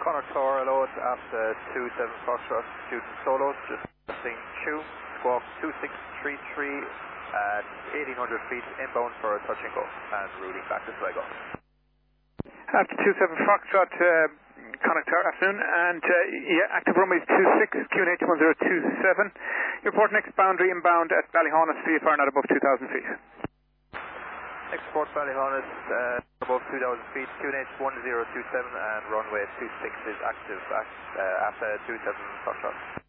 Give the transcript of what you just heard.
Connor Tor, load after 27 Foxtrot, student solo, just passing Chew, squawk 2633 at 1800 feet inbound for a touch and go, and routing back to Sligo. After 27 Foxtrot, Connor Tor, afternoon, and yeah, active runway 26, QNH 1027. Report next boundary inbound at Ballyhonus, VFR not above 2,000 feet. Next port Ballyhonus, above 2,000 feet, QNH 1027 and runway 26 is active after 27 Foxtrot.